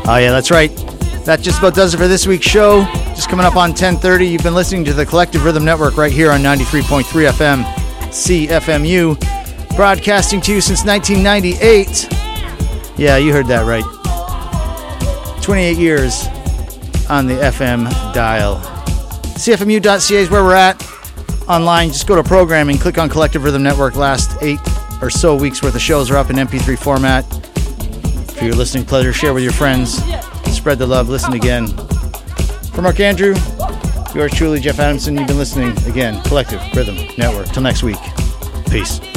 Oh, yeah, that's right. That just about does it for this week's show. Just coming up on 10:30, you've been listening to the Collective Rhythm Network right here on 93.3 FM, CFMU, broadcasting to you since 1998. Yeah, you heard that right. 28 years on the FM dial. CFMU.ca is where we're at. Online, just go to programming, click on Collective Rhythm Network. Last 8 or so weeks worth of shows are up in MP3 format. For your listening pleasure, share with your friends. Spread the love, listen again. For Mark Andrew, yours truly, Jeff Adamson, you've been listening again, Collective Rhythm Network. Till next week, peace.